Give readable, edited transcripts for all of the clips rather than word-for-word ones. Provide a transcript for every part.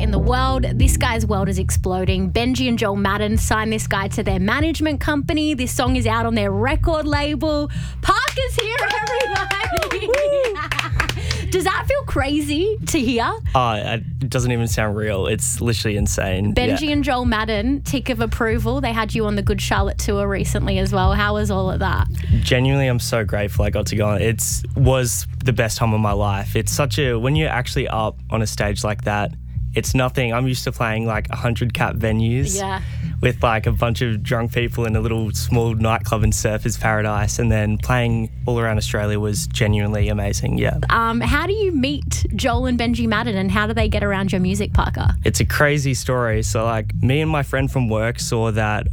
in the world. This guy's world is exploding. Benji and Joel Madden signed this guy to their management company. This song is out on their record label. Parker's here, everybody. Does that feel crazy to hear? It doesn't even sound real. It's literally insane. Benji and Joel Madden, tick of approval. They had you on the Good Charlotte tour recently as well. How was all of that? Genuinely, I'm so grateful I got to go on. It was the best time of my life. It's when you're actually up on a stage like that, it's nothing. I'm used to playing like 100-cap venues with like a bunch of drunk people in a little small nightclub in Surfers Paradise, and then playing all around Australia was genuinely amazing, How do you meet Joel and Benji Madden, and how do they get around your music, Parker? It's a crazy story. So like me and my friend from work saw that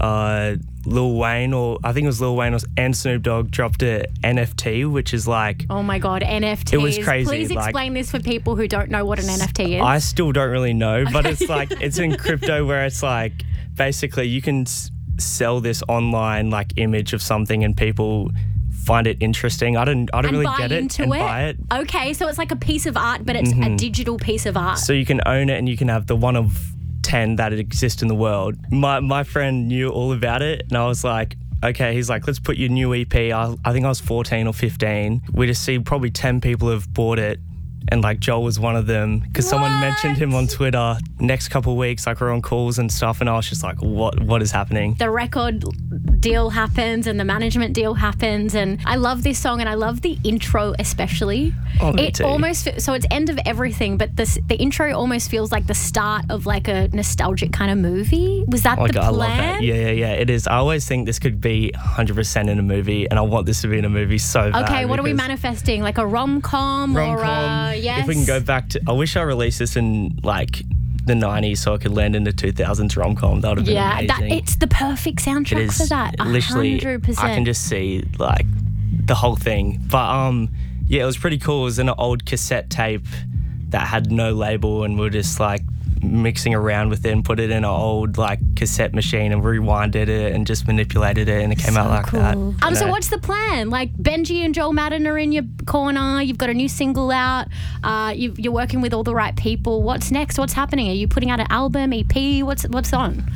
Lil Wayne, or I think it was Lil Wayne and Snoop Dogg dropped a NFT, which is like... Oh my God, NFTs. It was crazy. Please explain this for people who don't know what an NFT is. I still don't really know, but it's like, it's in crypto where it's like, basically you can sell this online like image of something and people find it interesting. I don't really get it and buy it. Okay, so it's like a piece of art, but it's a digital piece of art. So you can own it and you can have the one of 10 that exist in the world. My friend knew all about it, and I was like, okay, he's like, let's put your new EP. I think I was 14 or 15. We just see probably 10 people have bought it, and like Joel was one of them because someone mentioned him on Twitter. Next couple of weeks, like we're on calls and stuff, and I was just like, what is happening? The record deal happens and the management deal happens, and I love this song and I love the intro especially. It almost, so it's end of everything, but the intro almost feels like the start of like a nostalgic kind of movie. Was that the plan? I love that. Yeah, it is. I always think this could be 100% in a movie, and I want this to be in a movie so bad. Okay, what are we manifesting? Like a rom-com or yes? If we can go back to, I wish I released this in like the 90s so I could land in the 2000s rom-com. That would have been amazing. It's the perfect soundtrack for that. Literally, 100%. I can just see like the whole thing. But it was pretty cool. It was an old cassette tape that had no label, and we're just like mixing around with it and put it in an old like cassette machine and rewinded it and just manipulated it, and it came out like that. So what's the plan? Like Benji and Joel Madden are in your corner. You've got a new single out. You're working with all the right people. What's next? What's happening? Are you putting out an album, EP? What's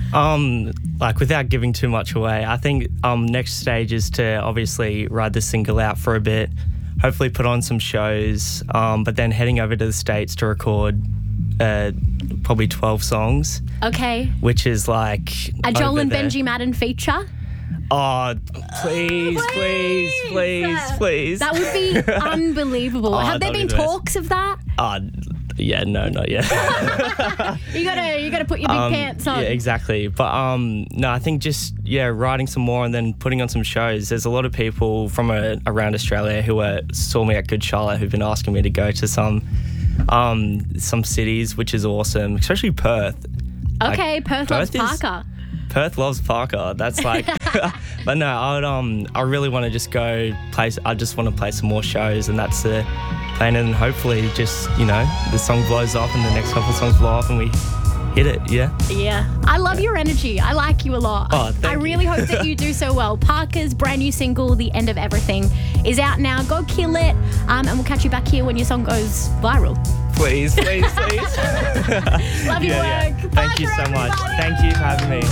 on? Like without giving too much away, I think next stage is to obviously ride the single out for a bit, hopefully put on some shows, but then heading over to the States to record probably 12 songs. Okay. Which is like a Joel and Benji Madden feature. Oh, please. That would be unbelievable. Have there been talks of that? Yeah, no, not yet. You gotta put your big pants on. Yeah, exactly. But no, I think just writing some more and then putting on some shows. There's a lot of people from around Australia who saw me at Good Charlotte who've been asking me to go to some cities, which is awesome, especially Perth. Okay, like, Perth loves Parker. Perth loves Parker. That's like, but no, I really want to just go play. I just want to play some more shows, and that's the plan. And hopefully, just the song blows off, and the next couple of songs blow off, and we hit it. Yeah. I love your energy. I like you a lot. I really hope that you do so well. Parker's brand new single, "The End of Everything," is out now. Go kill it, and we'll catch you back here when your song goes viral. Please. Love your work. Thank you so much. Thank you for having me.